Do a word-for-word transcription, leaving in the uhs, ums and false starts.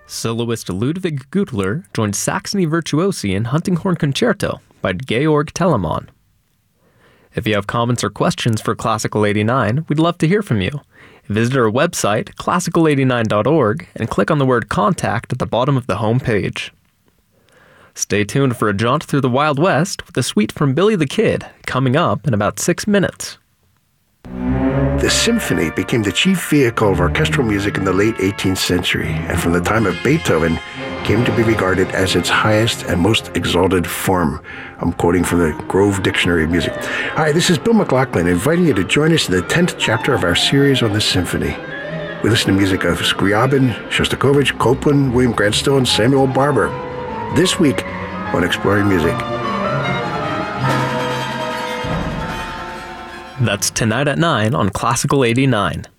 Soloist Ludwig Gutler joined Saxony Virtuosi in Hunting Horn Concerto by Georg Telemann. If you have comments or questions for Classical eighty-nine, we'd love to hear from you. Visit our website, classical eighty-nine dot org, and click on the word Contact at the bottom of the home page. Stay tuned for a jaunt through the Wild West with a suite from Billy the Kid, coming up in about six minutes. The symphony became the chief vehicle of orchestral music in the late eighteenth century, and from the time of Beethoven came to be regarded as its highest and most exalted form. I'm quoting from the Grove Dictionary of Music. Hi, this is Bill McLaughlin, inviting you to join us in the tenth chapter of our series on the symphony. We listen to music of Scriabin, Shostakovich, Copland, William Grant Still, and Samuel Barber. This week on Exploring Music. That's tonight at nine on Classical eighty-nine.